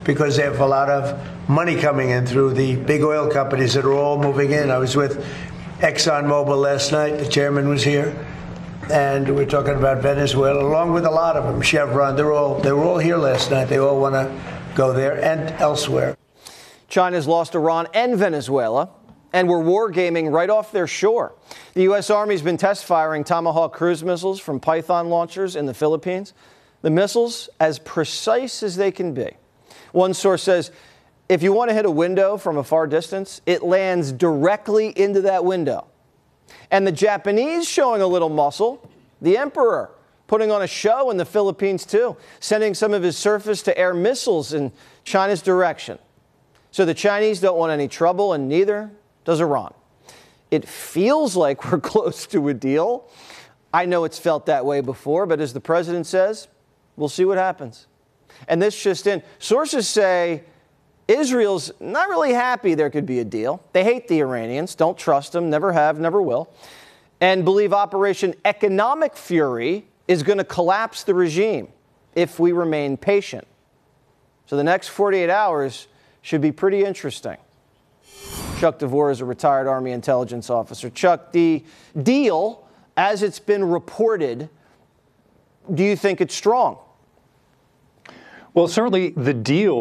because they have a lot of money coming in through the big oil companies that are all moving in. I was with ExxonMobil last night. The chairman was here, and we're talking about Venezuela, along with a lot of them. Chevron, they were all here last night. They all want to go there and elsewhere. China's lost Iran and Venezuela, and we're wargaming right off their shore. The U.S. Army's been test-firing Tomahawk cruise missiles from Python launchers in the Philippines. The missiles as precise as they can be. One source says, if you want to hit a window from a far distance, it lands directly into that window. And the Japanese showing a little muscle. The Emperor putting on a show in the Philippines, too, sending some of his surface-to-air missiles in China's direction. So the Chinese don't want any trouble, and neither does Iran. It feels like we're close to a deal. I know it's felt that way before, but as the president says, we'll see what happens. And this just in, sources say Israel's not really happy there could be a deal. They hate the Iranians, don't trust them, never have, never will, and believe Operation Economic Fury is going to collapse the regime if we remain patient. So the next 48 hours should be pretty interesting. Chuck DeVore is a retired Army intelligence officer. Chuck, the deal, as it's been reported, do you think it's strong? Well, certainly the deal